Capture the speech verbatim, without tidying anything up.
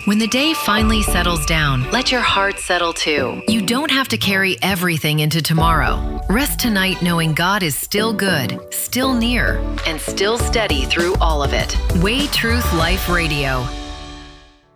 When the day finally settles down, let your heart settle too. You don't have to carry everything into tomorrow. Rest tonight knowing God is still good, still near, and still steady through all of it. Way Truth Life Radio.